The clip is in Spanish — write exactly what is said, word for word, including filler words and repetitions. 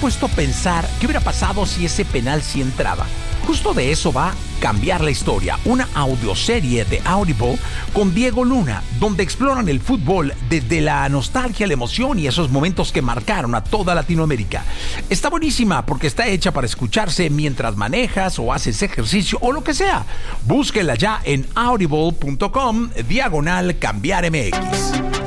puesto a pensar qué hubiera pasado si ese penal sí entraba. Justo de eso va Cambiar la Historia, una audioserie de Audible con Diego Luna, donde exploran el fútbol desde la nostalgia, la emoción y esos momentos que marcaron a toda Latinoamérica. Está buenísima porque está hecha para escucharse mientras manejas o haces ejercicio o lo que sea. Búsquela ya en audible punto com diagonal Cambiar M X.